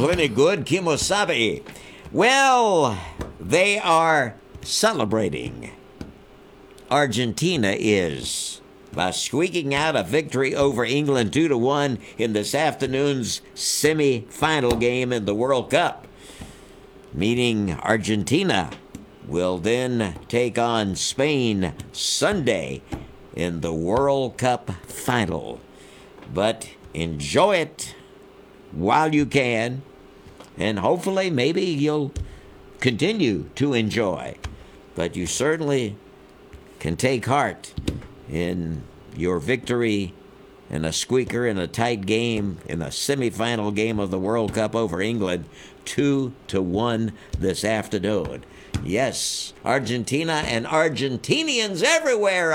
plenty good Kimosabe. Well, they are celebrating. Argentina is, by squeaking out a victory over England 2-1 in this afternoon's semi-final game in the World Cup. Meaning Argentina will then take on Spain Sunday in the World Cup final. But enjoy it while you can, and hopefully maybe you'll continue to enjoy. But you certainly can take heart in your victory in a squeaker in a tight game in a semifinal game of the World Cup over England, 2-1 this afternoon. Yes, Argentina and Argentinians everywhere